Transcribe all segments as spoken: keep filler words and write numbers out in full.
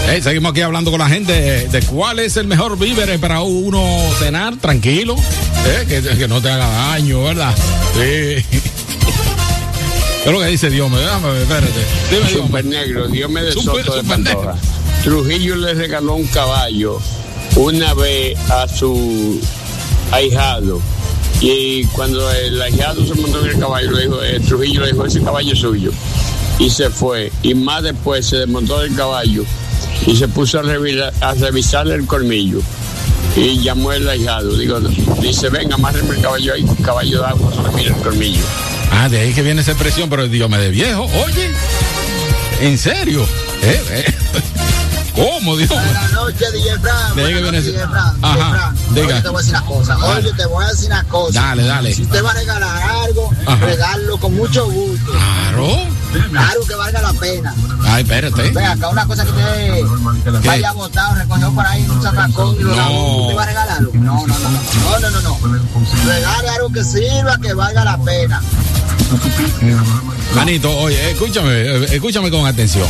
Hey, seguimos aquí hablando con la gente de, de cuál es el mejor víver para uno cenar tranquilo, eh, que, que no te haga daño, ¿verdad? Sí. ¿Qué es lo que dice Dios? Déjame, espérate. Dime, Super Negro, Dios me de Super, Soto de Super Pantoja. Trujillo le regaló un caballo una vez a su ahijado. Y cuando el ahijado se montó en el caballo, le dijo, eh, Trujillo le dijo, ese caballo es suyo. Y se fue. Y más después se desmontó del caballo y se puso a, revisar, a revisarle el colmillo. Y llamó el ahijado. Digo, dice, venga, amárreme el caballo ahí, caballo de agua, solo mira el colmillo. Ah, de ahí que viene esa expresión, pero Dios me de viejo, oye, ¿en serio? ¿Eh? ¿Eh? ¿Cómo, Dios? Buenas noches, D J Fran. De ahí que viene ese... ese... Fran, Ajá, Fran. Oye, te voy a decir una cosa. Oye, te voy a decir una cosa. Dale, dale. Si usted va a regalar algo, regálalo con mucho gusto. Claro. Claro que valga la pena. Ay, espérate. Ve acá, una cosa que usted ¿Qué? Vaya botado, recogió por ahí un zafacón y lo no. ¿Usted va a regalarlo? No, no, no. No, no, no, no. Regale algo que sirva, que valga la pena. Manito, oye, escúchame, escúchame con atención.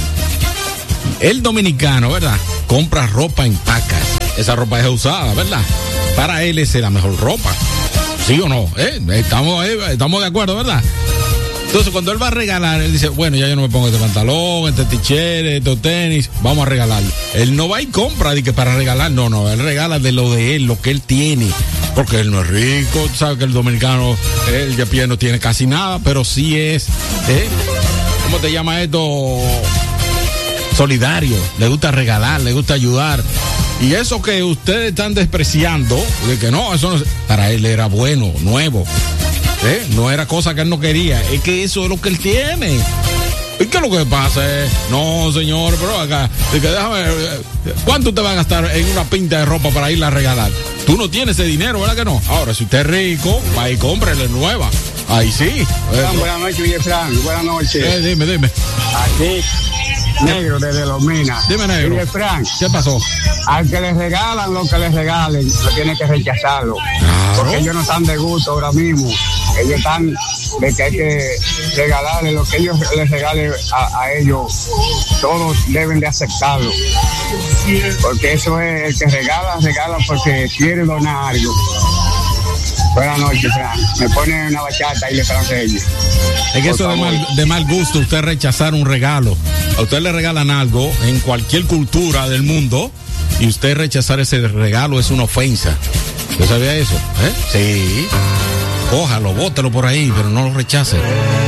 El dominicano, ¿verdad? Compra ropa en pacas. Esa ropa es usada, ¿verdad? Para él esa es la mejor ropa. ¿Sí o no? ¿Eh? Estamos, eh, estamos de acuerdo, ¿verdad? Entonces, cuando él va a regalar, él dice, bueno, ya yo no me pongo este pantalón, este t-shirt, estos tenis, vamos a regalarlo. Él no va y compra de que para regalar, no, no, él regala de lo de él, lo que él tiene. Porque él no es rico, tú sabes que el dominicano, él de pie no tiene casi nada, pero sí es, ¿eh? ¿Cómo te llama esto? Solidario, le gusta regalar, le gusta ayudar. Y eso que ustedes están despreciando, de que no, eso no, para él era bueno, nuevo. ¿Eh? No era cosa que él no quería, es que eso es lo que él tiene. ¿Y qué es lo que pasa? Eh? No, señor, pero acá, de que déjame, ¿cuánto te va a gastar en una pinta de ropa para irla a regalar? Tú no tienes ese dinero, ¿verdad que no? Ahora, si usted es rico, va y cómprele nueva. Ahí sí. Fran, buenas noches, Villefran. Buenas noches. Eh, dime, dime. Aquí, Negro, desde Los Minas. Dime, Negro. Villefran. ¿Qué pasó? Al que les regalan lo que les regalen, lo tiene que rechazarlo. Claro. Porque ellos no están de gusto ahora mismo. Ellos están de que hay que regalarle lo que ellos les regalen a, a ellos. Todos deben de aceptarlo. Porque eso es el que regala, regala porque quiere donar algo. Buenas noches, Fran. Me ponen una bachata y le francés. Es que eso es de mal, de mal gusto, usted rechazar un regalo. A usted le regalan algo en cualquier cultura del mundo y usted rechazar ese regalo es una ofensa. ¿Usted sabía eso? ¿Eh? Sí. Cójalo, bótelo por ahí, pero no lo rechace.